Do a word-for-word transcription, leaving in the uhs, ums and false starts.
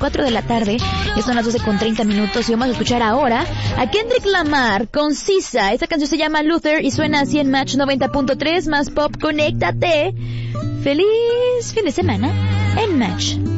cuatro de la tarde. Ya son las doce con treinta minutos y vamos a escuchar ahora a Kendrick Lamar con Sisa. Esta canción se llama Luther y suena así en Match noventa punto tres, más pop, conéctate. Feliz fin de semana en Match.